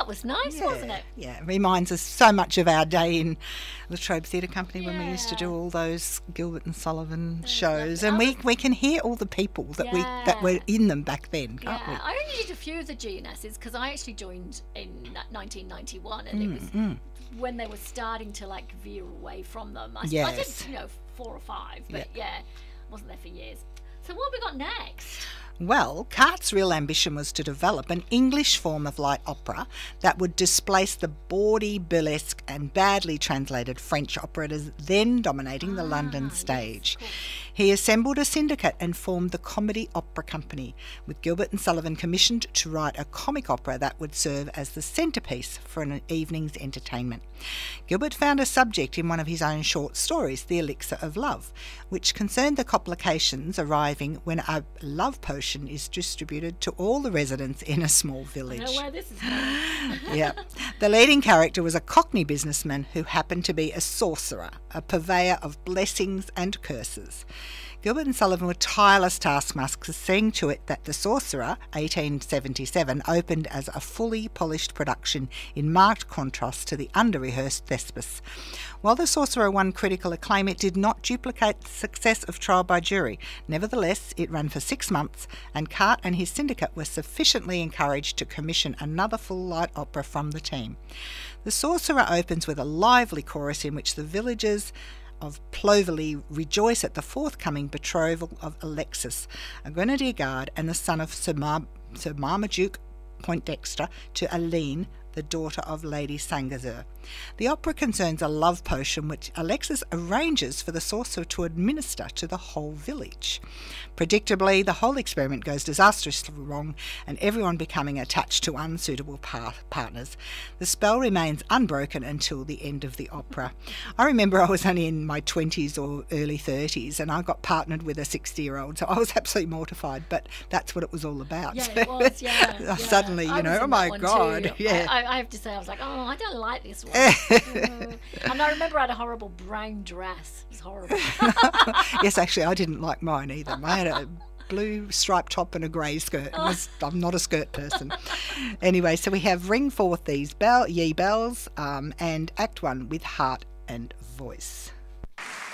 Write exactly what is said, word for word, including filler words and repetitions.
that was nice, Yeah, wasn't it? yeah. It reminds us so much of our day in La Trobe Theatre Company when we used to Yeah. do all those Gilbert and Sullivan was shows, lovely. and I we, was- we can hear all the people that we that were Yeah. in them back then, can't Yeah, I only did a few of the G N Ss because I actually joined in nineteen ninety-one, and it was mm. when they were starting to like veer away from them. I, I Yes. did, you know, four or five, but yeah, wasn't there for years. So what have we got next? Well, Cart's real ambition was to develop an English form of light opera that would displace the bawdy, burlesque and badly translated French operettas then dominating the London stage. Yes, of course. He assembled a syndicate and formed the Comedy Opera Company, with Gilbert and Sullivan commissioned to write a comic opera that would serve as the centrepiece for an evening's entertainment. Gilbert found a subject in one of his own short stories, The Elixir of Love, which concerned the complications arriving when a love potion is distributed to all the residents in a small I village. know where this is going. Yeah. The leading character was a Cockney businessman who happened to be a sorcerer, a purveyor of blessings and curses. Gilbert and Sullivan were tireless taskmasters, seeing to it that The Sorcerer, eighteen seventy-seven, opened as a fully polished production in marked contrast to the under-rehearsed Thespis. While The Sorcerer won critical acclaim, it did not duplicate the success of Trial by Jury. Nevertheless, it ran for six months, and Cart and his syndicate were sufficiently encouraged to commission another full light opera from the team. The Sorcerer opens with a lively chorus in which the villagers of Ploverley rejoice at the forthcoming betrothal of Alexis, a grenadier guard and the son of Sir, Mar- Sir Marmaduke Poindexter, to Aline, the daughter of Lady Sangazer. The opera concerns a love potion which Alexis arranges for the sorcerer to administer to the whole village. Predictably, the whole experiment goes disastrously wrong, and everyone becoming attached to unsuitable par- partners. The spell remains unbroken until the end of the opera. I remember I was only in my twenties or early thirties, and I got partnered with a sixty-year-old, so I was absolutely mortified, but that's what it was all about. Yeah, it was, yeah. yeah. Suddenly, I you was know, in oh that my one God, too. yeah. I, I have to say, I was like, oh, I don't like this one. Mm. And I remember I had a horrible brown dress. It was horrible. Yes, actually, I didn't like mine either. I had a blue striped top and a grey skirt. It was, I'm not a skirt person. Anyway, so we have Ring Forth These Bell, Ye Bells, um, and Act One with Heart and Voice.